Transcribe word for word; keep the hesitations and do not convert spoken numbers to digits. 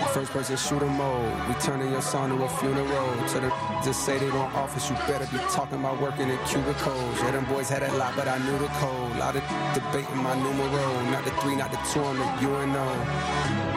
First person shooter mode. We turning your song to a funeral. To the just say they want office, you better be talking about working in cubicles. Yeah, them boys had it locked, but I knew the code. Lot of debating my numero. Not the three, not the two, I'm the U N O.